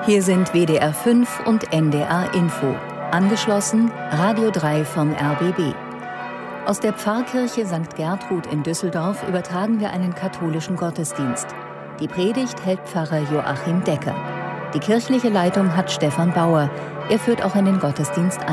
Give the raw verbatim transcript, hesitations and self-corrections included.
Hier sind W D R fünf und N D R Info. Angeschlossen Radio drei vom R B B. Aus der Pfarrkirche Sankt Gertrud in Düsseldorf übertragen wir einen katholischen Gottesdienst. Die Predigt hält Pfarrer Joachim Decker. Die kirchliche Leitung hat Stefan Bauer. Er führt auch in den Gottesdienst ein.